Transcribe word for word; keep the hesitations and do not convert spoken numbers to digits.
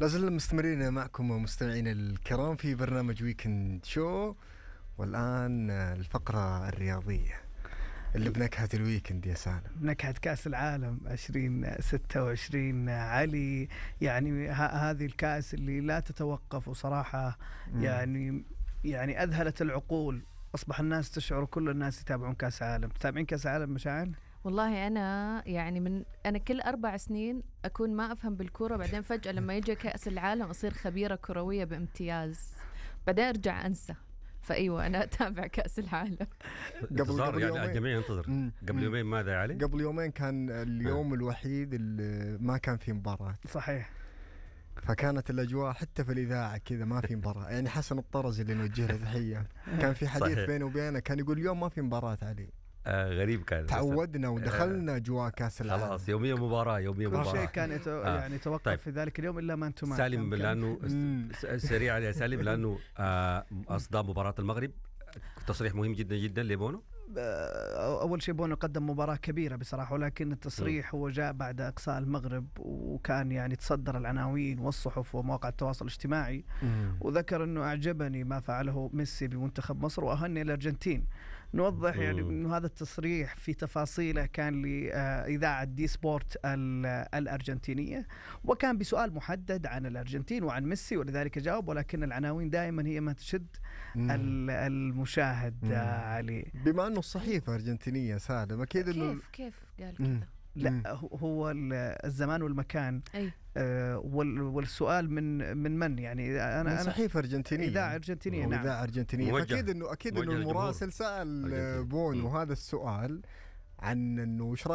لازلنا مستمرين معكم مستمعين الكرام في برنامج ويكند شو، والآن الفقرة الرياضية اللي بنكهة الويكند يا سالم، نكهة كأس العالم عشرين ستة وعشرين علي. يعني هذه الكأس اللي لا تتوقف، وصراحة يعني يعني أذهلت العقول. أصبح الناس تشعر، كل الناس يتابعون كأس العالم. تتابعين كأس العالم مشاعل؟ والله أنا يعني من أنا كل أربع سنين أكون ما أفهم بالكرة، بعدين فجأة لما يجي كأس العالم أصير خبيرة كروية بامتياز، بعدين أرجع أنسى. فأيوة أنا أتابع كأس العالم. قبل قبل يعني الجميع ينتظر. قبل يومين ماذا علي؟ قبل يومين كان اليوم آه. الوحيد اللي ما كان فيه مباراة. صحيح. فكانت الأجواء حتى في الإذاعة كذا ما في مباراة. يعني حسن الطرزي اللي نوجه له تحية كان في حديث بينه وبينه، كان يقول اليوم ما في مباراة علي. آه غريب كان. تعودنا ودخلنا آه جوا كاس العالم، خلاص يومية مباراة يومية مباراة. كل شيء كان يتو... آه. يعني توقف طيب. في ذلك اليوم إلا ما أنتم سالم، لأنه سريع يا سالم، لأنه آه أصدام مباراة المغرب تصريح مهم جدا جدا لبونو. أول شيء بونو قدم مباراة كبيرة بصراحة، ولكن التصريح م. هو جاء بعد إقصاء المغرب، وكان يعني تصدر العناوين والصحف ومواقع التواصل الاجتماعي م. وذكر أنه أعجبني ما فعله ميسي بمنتخب مصر وأهني الأرجنتين. نوضح م. يعني أنه هذا التصريح في تفاصيله كان لإذاعة دي سبورت الأرجنتينية، وكان بسؤال محدد عن الأرجنتين وعن ميسي، ولذلك جاوب، ولكن العناوين دائما هي ما تشد م. المشاهد عليه. بما أنه الصحيفة أرجنتينية سالم، أكيد كيف إنه كيف قال كذا؟ لا هو الزمان والمكان. أي. آه والسؤال من من من يعني أنا من صحيفة أرجنتينية، إذاعة أرجنتينية. نعم إذاعة أرجنتينية. أكيد إنه أكيد إنه المراسل سأل بون وهذا السؤال عن إنه